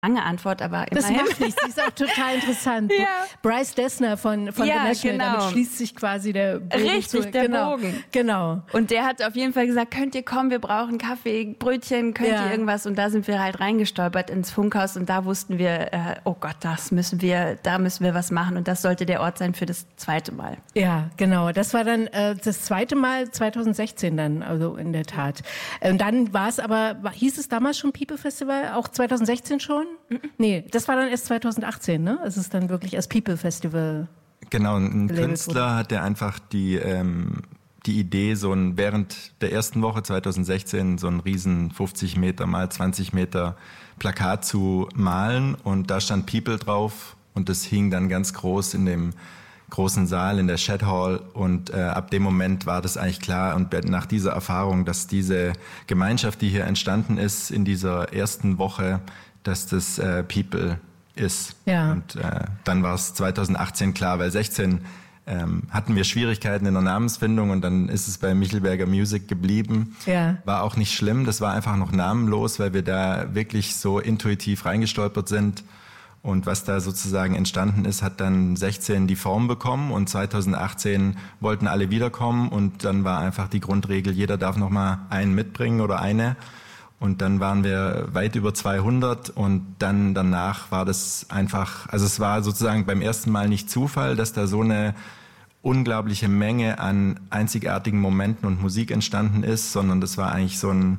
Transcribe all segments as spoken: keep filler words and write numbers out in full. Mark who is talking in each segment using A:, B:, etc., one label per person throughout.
A: lange Antwort, aber
B: das
A: immerhin.
B: macht nichts, das ist auch total interessant.
A: Ja.
B: Bryce Dessner von, von
A: ja,
B: The National,
A: genau.
B: damit schließt sich quasi der Bogen
A: Richtig,
B: zu.
A: der
B: genau.
A: Bogen.
B: Genau.
A: Und der hat auf jeden Fall gesagt, könnt ihr kommen, wir brauchen Kaffee, Brötchen, könnt
B: Ja.
A: ihr irgendwas? Und da sind wir halt reingestolpert ins Funkhaus und da wussten wir, äh, oh Gott, das müssen wir, da müssen wir was machen und das sollte der Ort sein für das zweite Mal.
B: Ja, genau. Das war dann äh, das zweite Mal zwanzig sechzehn dann, also in der Tat. Und dann war es aber, hieß es damals schon People Festival, auch zwanzig sechzehn schon? Mhm. Nee, das war dann erst zwanzig achtzehn, ne? Es ist dann wirklich als People Festival.
C: Genau, ein Künstler
B: wurde.
C: hatte einfach die, ähm, die Idee, so ein, während der ersten Woche zwanzig sechzehn so ein riesen fünfzig Meter mal zwanzig Meter Plakat zu malen und da stand People drauf und das hing dann ganz groß in dem großen Saal in der Shed Hall und äh, ab dem Moment war das eigentlich klar und nach dieser Erfahrung, dass diese Gemeinschaft, die hier entstanden ist in dieser ersten Woche, dass das äh, People ist.
B: Ja.
C: Und äh, dann war es zwanzig achtzehn klar, weil sechzehn ähm, hatten wir Schwierigkeiten in der Namensfindung und dann ist es bei Michelberger Music geblieben.
B: Ja.
C: War auch nicht schlimm, das war einfach noch namenlos, weil wir da wirklich so intuitiv reingestolpert sind. Und was da sozusagen entstanden ist, hat dann sechzehn die Form bekommen und zwanzig achtzehn wollten alle wiederkommen und dann war einfach die Grundregel, jeder darf noch mal einen mitbringen oder eine. Und dann waren wir weit über zweihundert und dann danach war das einfach, also es war sozusagen beim ersten Mal nicht Zufall, dass da so eine unglaubliche Menge an einzigartigen Momenten und Musik entstanden ist, sondern das war eigentlich so ein,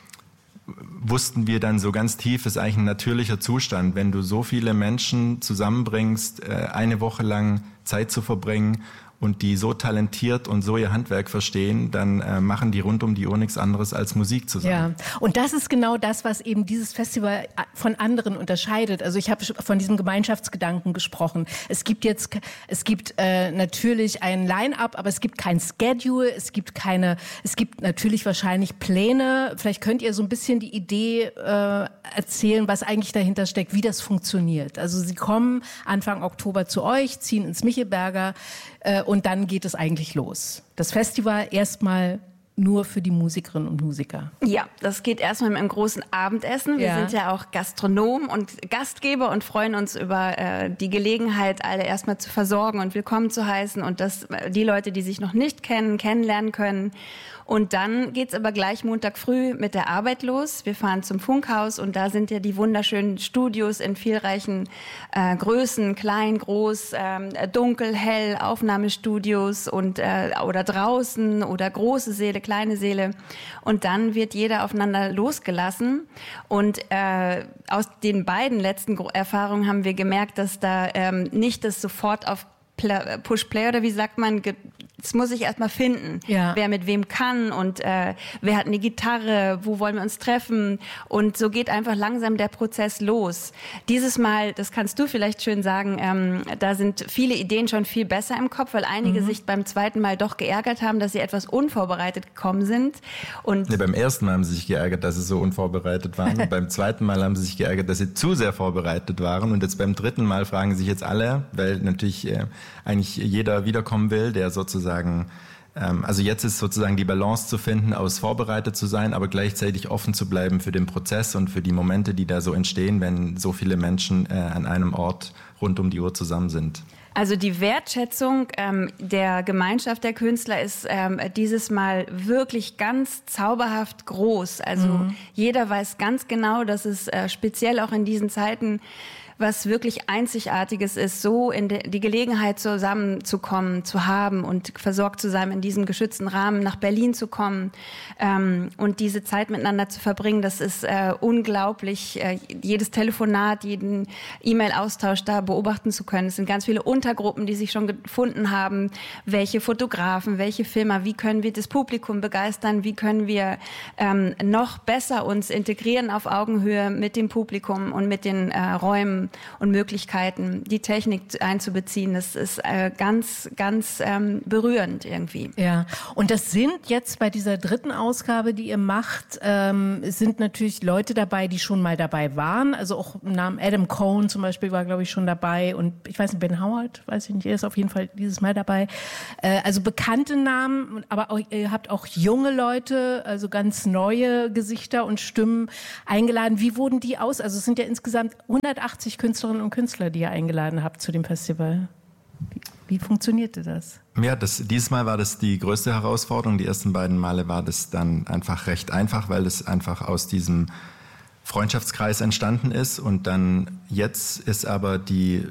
C: wussten wir dann so ganz tief, ist eigentlich ein natürlicher Zustand, wenn du so viele Menschen zusammenbringst, eine Woche lang Zeit zu verbringen und die so talentiert und so ihr Handwerk verstehen, dann äh, machen die rund um die Uhr nichts anderes als Musik zusammen.
B: Ja, und das ist genau das, was eben dieses Festival von anderen unterscheidet. Also ich habe von diesem Gemeinschaftsgedanken gesprochen. Es gibt jetzt, es gibt äh, natürlich ein Line-up, aber es gibt kein Schedule, es gibt keine, es gibt natürlich wahrscheinlich Pläne. Vielleicht könnt ihr so ein bisschen die Idee äh, erzählen, was eigentlich dahinter steckt, wie das funktioniert. Also sie kommen Anfang Oktober zu euch, ziehen ins Michelberger, äh, und dann geht es eigentlich los. Das Festival erstmal nur für die Musikerinnen und Musiker.
A: Ja, das geht erstmal mit einem großen Abendessen. Wir
B: ja.
A: sind ja auch Gastronom und Gastgeber und freuen uns über äh, die Gelegenheit, alle erstmal zu versorgen und willkommen zu heißen und dass die Leute, die sich noch nicht kennen, kennenlernen können. Und dann geht's aber gleich Montag früh mit der Arbeit los. Wir fahren zum Funkhaus und da sind ja die wunderschönen Studios in vielreichen äh, Größen, klein, groß, ähm, dunkel, hell, Aufnahmestudios und äh, oder draußen oder große Säle, kleine Säle. Und dann wird jeder aufeinander losgelassen. Und äh, aus den beiden letzten Erfahrungen haben wir gemerkt, dass da ähm, nicht das sofort auf Push-Play oder wie sagt man, das muss ich erstmal finden,
B: ja.
A: wer mit wem kann und äh, wer hat eine Gitarre, wo wollen wir uns treffen und so geht einfach langsam der Prozess los. Dieses Mal, das kannst du vielleicht schön sagen, ähm, da sind viele Ideen schon viel besser im Kopf, weil einige mhm. sich beim zweiten Mal doch geärgert haben, dass sie etwas unvorbereitet gekommen sind. Und
C: nee, beim ersten Mal haben sie sich geärgert, dass sie so unvorbereitet waren. Beim zweiten Mal haben sie sich geärgert, dass sie zu sehr vorbereitet waren und jetzt beim dritten Mal fragen sich jetzt alle, weil natürlich äh, eigentlich jeder wiederkommen will, der sozusagen, ähm, also jetzt ist sozusagen die Balance zu finden, aus vorbereitet zu sein, aber gleichzeitig offen zu bleiben für den Prozess und für die Momente, die da so entstehen, wenn so viele Menschen äh, an einem Ort rund um die Uhr zusammen sind.
A: Also die Wertschätzung ähm, der Gemeinschaft der Künstler ist ähm, dieses Mal wirklich ganz zauberhaft groß. Also mhm. jeder weiß ganz genau, dass es äh, speziell auch in diesen Zeiten was wirklich Einzigartiges ist, so in de, die Gelegenheit zusammenzukommen, zu haben und versorgt zu sein, in diesem geschützten Rahmen nach Berlin zu kommen ähm, und diese Zeit miteinander zu verbringen, das ist äh, unglaublich. Äh, jedes Telefonat, jeden E-Mail-Austausch da beobachten zu können. Es sind ganz viele Untergruppen, die sich schon gefunden haben. Welche Fotografen, welche Filmer, wie können wir das Publikum begeistern, wie können wir ähm, noch besser uns integrieren auf Augenhöhe mit dem Publikum und mit den äh, Räumen ähm, und Möglichkeiten, die Technik einzubeziehen. Das ist äh, ganz, ganz ähm, berührend irgendwie.
B: Ja, und das sind jetzt bei dieser dritten Ausgabe, die ihr macht, ähm, sind natürlich Leute dabei, die schon mal dabei waren. Also auch im Namen Adam Cohn zum Beispiel war, glaube ich, schon dabei. Und ich weiß nicht, Ben Howard, weiß ich nicht, er ist auf jeden Fall dieses Mal dabei. Äh, also bekannte Namen, aber auch, ihr habt auch junge Leute, also ganz neue Gesichter und Stimmen eingeladen. Wie wurden die aus? Also es sind ja insgesamt hundertachtzig Künstlerinnen und Künstler, die ihr eingeladen habt zu dem Festival. Wie, wie funktionierte das?
C: Ja, das, dieses Mal war das die größte Herausforderung. Die ersten beiden Male war das dann einfach recht einfach, weil es einfach aus diesem Freundschaftskreis entstanden ist. Und dann jetzt ist aber die,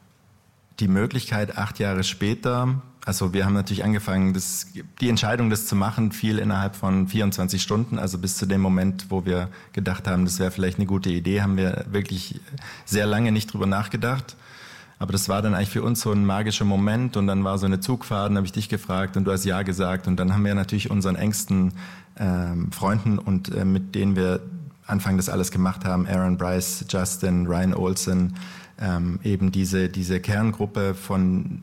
C: die Möglichkeit, acht Jahre später, also wir haben natürlich angefangen, das, die Entscheidung, das zu machen, fiel innerhalb von vierundzwanzig Stunden. Also bis zu dem Moment, wo wir gedacht haben, das wäre vielleicht eine gute Idee, haben wir wirklich sehr lange nicht drüber nachgedacht. Aber das war dann eigentlich für uns so ein magischer Moment und dann war so eine Zugfahrt, dann habe ich dich gefragt und du hast Ja gesagt und dann haben wir natürlich unseren engsten ähm, Freunden und äh, mit denen wir Anfang das alles gemacht haben, Aaron Bryce, Justin, Ryan Olsen, ähm, eben diese, diese Kerngruppe von,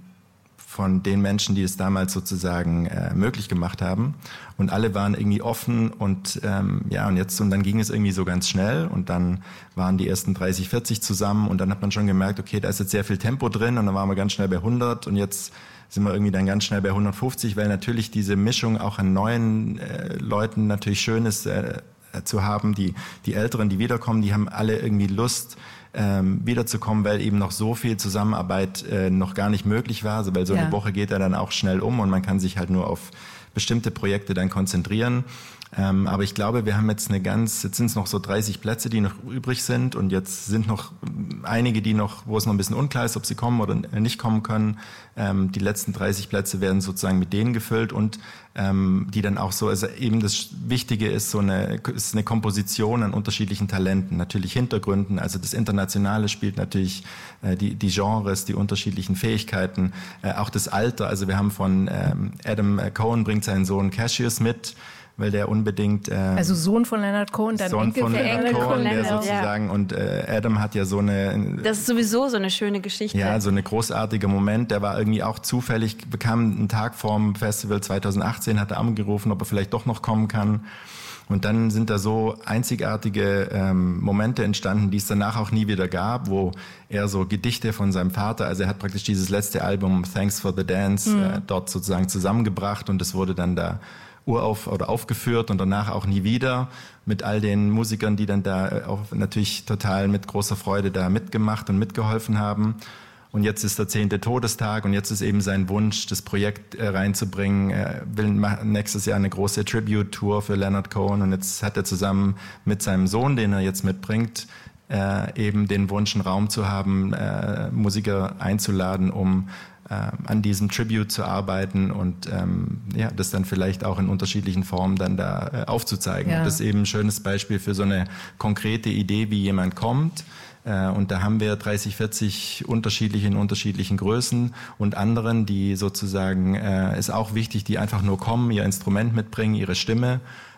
C: von den Menschen, die es damals sozusagen äh, möglich gemacht haben und alle waren irgendwie offen und ähm, ja und jetzt und dann ging es irgendwie so ganz schnell und dann waren die ersten dreißig, vierzig zusammen und dann hat man schon gemerkt, okay, da ist jetzt sehr viel Tempo drin und dann waren wir ganz schnell bei hundert und jetzt sind wir irgendwie dann ganz schnell bei hundertfünfzig, weil natürlich diese Mischung auch an neuen äh, Leuten natürlich schön ist äh, zu haben, die, die Älteren, die wiederkommen, die haben alle irgendwie Lust, ähm, wiederzukommen, weil eben noch so viel Zusammenarbeit äh, noch gar nicht möglich war, also weil so ja. eine Woche geht ja dann auch schnell um und man kann sich halt nur auf bestimmte Projekte dann konzentrieren. Ähm, aber ich glaube, wir haben jetzt eine ganz, jetzt sind es noch so dreißig Plätze, die noch übrig sind und jetzt sind noch einige, die noch, wo es noch ein bisschen unklar ist, ob sie kommen oder nicht kommen können. Ähm, die letzten dreißig Plätze werden sozusagen mit denen gefüllt und ähm, die dann auch so, also eben das Wichtige ist so eine, ist eine Komposition an unterschiedlichen Talenten, natürlich Hintergründen, also das Internationale spielt natürlich äh, die, die Genres, die unterschiedlichen Fähigkeiten, äh, auch das Alter, also wir haben von ähm, Adam Cohn bringt seinen Sohn Cassius mit, weil der unbedingt... Äh,
B: also Sohn von Leonard Cohen, dann
C: Sohn
B: Enkel
C: von Leonard
A: Enkel
C: Cohen,
A: von
C: der
A: Leonard,
C: sozusagen,
A: ja.
C: und äh, Adam hat ja so eine...
A: Das ist sowieso so eine schöne Geschichte.
C: Ja, so eine großartiger Moment, der war irgendwie auch zufällig, bekam einen Tag vorm Festival zweitausendachtzehn, hat er angerufen, ob er vielleicht doch noch kommen kann. Und dann sind da so einzigartige ähm, Momente entstanden, die es danach auch nie wieder gab, wo er so Gedichte von seinem Vater, also er hat praktisch dieses letzte Album Thanks for the Dance mhm. äh, dort sozusagen zusammengebracht und es wurde dann da urauf oder aufgeführt und danach auch nie wieder mit all den Musikern, die dann da auch natürlich total mit großer Freude da mitgemacht und mitgeholfen haben. Und jetzt ist der zehnte Todestag und jetzt ist eben sein Wunsch, das Projekt äh, reinzubringen. Er will nächstes Jahr eine große Tribute-Tour für Leonard Cohen und jetzt hat er zusammen mit seinem Sohn, den er jetzt mitbringt, äh, eben den Wunsch, einen Raum zu haben, äh, Musiker einzuladen, um an diesem Tribute zu arbeiten und ähm, ja, das dann vielleicht auch in unterschiedlichen Formen dann da äh, aufzuzeigen. Ja. Das ist eben ein schönes Beispiel für so eine konkrete Idee, wie jemand kommt. Äh, und da haben wir dreißig, vierzig unterschiedliche in unterschiedlichen Größen und anderen, die sozusagen, äh, ist auch wichtig, die einfach nur kommen, ihr Instrument mitbringen, ihre Stimme.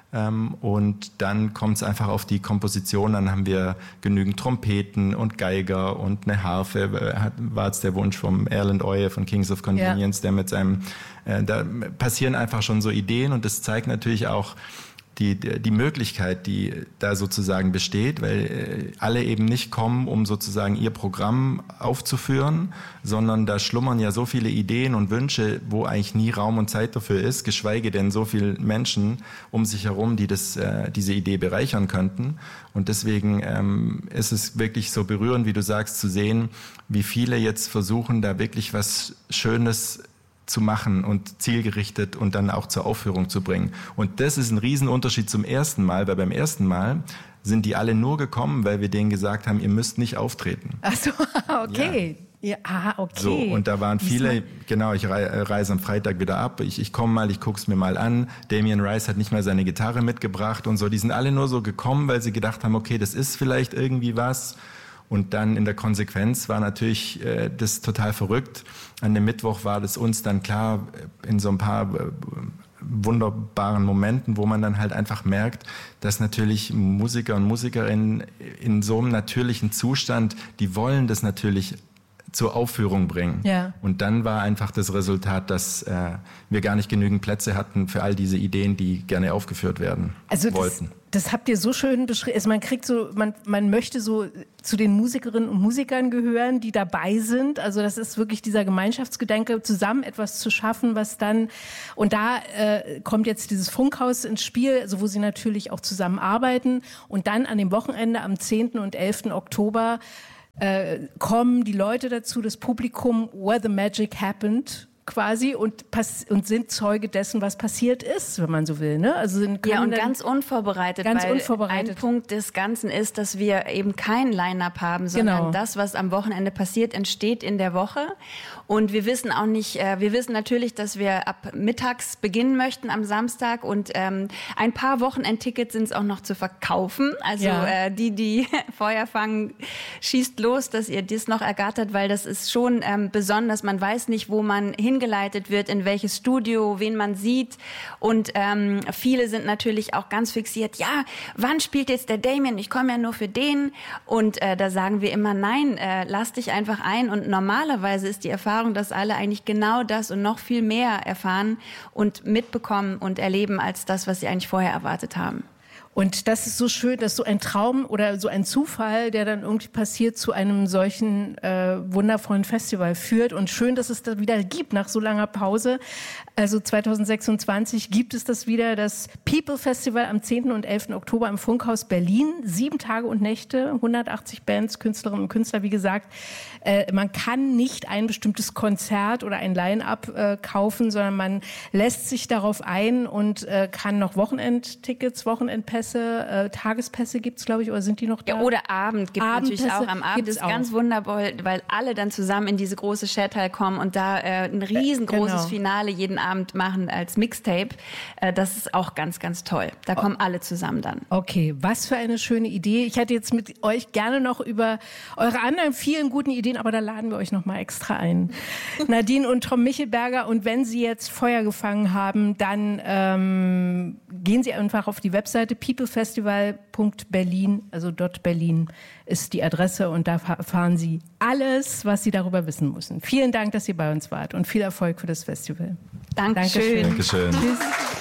C: Und dann kommt es einfach auf die Komposition, dann haben wir genügend Trompeten und Geiger und eine Harfe, war jetzt der Wunsch vom Erland Oye von Kings of Convenience, ja. der mit seinem, äh, da passieren einfach schon so Ideen und das zeigt natürlich auch die, die Möglichkeit, die da sozusagen besteht, weil alle eben nicht kommen, um sozusagen ihr Programm aufzuführen, sondern da schlummern ja so viele Ideen und Wünsche, wo eigentlich nie Raum und Zeit dafür ist, geschweige denn so viele Menschen um sich herum, die das, äh, diese Idee bereichern könnten. Und deswegen ähm, ist es wirklich so berührend, wie du sagst, zu sehen, wie viele jetzt versuchen, da wirklich was Schönes zu machen und zielgerichtet und dann auch zur Aufführung zu bringen. Und das ist ein Riesenunterschied zum ersten Mal, weil beim ersten Mal sind die alle nur gekommen, weil wir denen gesagt haben, ihr müsst nicht auftreten.
B: Ach so, okay. Ja. Ja, ah, okay.
C: So, und da waren viele, genau, ich reise am Freitag wieder ab, ich, ich komme mal, ich guck's mir mal an. Damien Rice hat nicht mal seine Gitarre mitgebracht und so. Die sind alle nur so gekommen, weil sie gedacht haben, okay, das ist vielleicht irgendwie was. Und dann in der Konsequenz war natürlich äh, das total verrückt. An dem Mittwoch war das uns dann klar, in so ein paar äh, wunderbaren Momenten, wo man dann halt einfach merkt, dass natürlich Musiker und Musikerinnen in so einem natürlichen Zustand, die wollen das natürlich zur Aufführung bringen.
B: Ja.
C: Und dann war einfach das Resultat, dass äh, wir gar nicht genügend Plätze hatten für all diese Ideen, die gerne aufgeführt werden
B: also
C: wollten.
B: Das, das habt ihr so schön beschrieben. Also man kriegt so, man, man möchte so zu den Musikerinnen und Musikern gehören, die dabei sind. Also das ist wirklich dieser Gemeinschaftsgedanke, zusammen etwas zu schaffen, was dann, und da äh, kommt jetzt dieses Funkhaus ins Spiel, also wo sie natürlich auch zusammenarbeiten. Und dann an dem Wochenende am zehnten und elften Oktober Äh, kommen die Leute dazu, das Publikum, where the magic happened, quasi, und, pass- und sind Zeuge dessen, was passiert ist, wenn man so will. Ne? Also sind,
A: ja, und ganz unvorbereitet,
B: ganz
A: weil
B: unvorbereitet.
A: ein Punkt des Ganzen ist, dass wir eben kein Line-Up haben, sondern
B: Genau.
A: das, was am Wochenende passiert, entsteht in der Woche. Und wir wissen auch nicht, äh, wir wissen natürlich, dass wir ab mittags beginnen möchten am Samstag und ähm, ein paar Wochenendtickets sind es auch noch zu verkaufen. Also
B: Ja.
A: äh, die, die Feuer fangen, schießt los, dass ihr das noch ergattert, weil das ist schon ähm, besonders. Man weiß nicht, wo man hingeleitet wird, in welches Studio, wen man sieht. Und ähm, viele sind natürlich auch ganz fixiert, ja, wann spielt jetzt der Damien? Ich komme ja nur für den. Und äh, da sagen wir immer, nein, äh, lass dich einfach ein. Und normalerweise ist die Erfahrung, dass alle eigentlich genau das und noch viel mehr erfahren und mitbekommen und erleben als das, was sie eigentlich vorher erwartet haben.
B: Und das ist so schön, dass so ein Traum oder so ein Zufall, der dann irgendwie passiert, zu einem solchen äh, wundervollen Festival führt. Und schön, dass es das wieder gibt nach so langer Pause. Also zwanzig sechsundzwanzig gibt es das wieder, das People Festival am zehnten und elften Oktober im Funkhaus Berlin. Sieben Tage und Nächte, hundertachtzig Bands, Künstlerinnen und Künstler, wie gesagt. Äh, man kann nicht ein bestimmtes Konzert oder ein Line-Up äh, kaufen, sondern man lässt sich darauf ein und äh, kann noch Wochenendtickets, Wochenendpässe, Äh, Tagespässe gibt es, glaube ich, oder sind die noch da?
A: Ja, oder Abend gibt es natürlich auch. Am Abend ist
B: auch.
A: ganz wunderbar, weil alle dann zusammen in diese große Shareteil kommen und da äh, ein riesengroßes
B: genau.
A: Finale jeden Abend machen als Mixtape. Äh, das ist auch ganz, ganz toll. Da kommen alle zusammen dann.
B: Okay, was für eine schöne Idee. Ich hätte jetzt mit euch gerne noch über eure anderen vielen guten Ideen, aber da laden wir euch noch mal extra ein. Nadine und Tom Michelberger, und wenn Sie jetzt Feuer gefangen haben, dann ähm, gehen Sie einfach auf die Webseite peoplefestival punkt berlin, also dort Berlin ist die Adresse, und da erfahren Sie alles, was Sie darüber wissen müssen. Vielen Dank, dass ihr bei uns wart, und viel Erfolg für das Festival.
A: Dankeschön.
B: Dankeschön.
C: Dankeschön.
B: Tschüss.